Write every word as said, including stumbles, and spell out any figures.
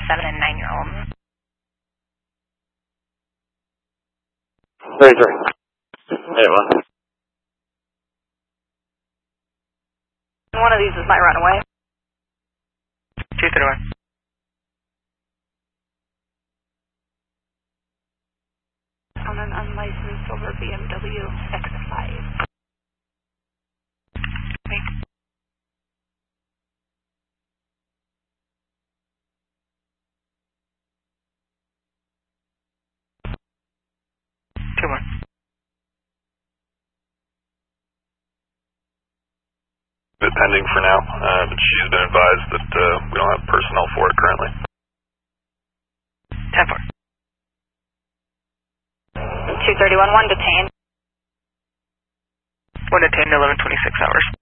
seven and nine year old. thirty-three. eight one. One of these is my runaway. two thirty-one. On an unlicensed silver B M W X five. two one. Bit pending for now, uh, but she's been advised that uh, we don't have personnel for it currently. ten four. two thirty-one, one detained. one detained, eleven twenty-six hours.